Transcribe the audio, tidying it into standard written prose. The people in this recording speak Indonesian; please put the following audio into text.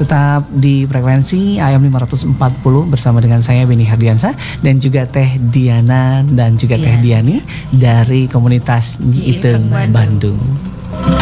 Tetap di frekuensi AM 540 bersama dengan saya Beni Hardiansyah dan juga Teh Diana dan juga Teh Diani dari komunitas Nyi Iteng Bandung.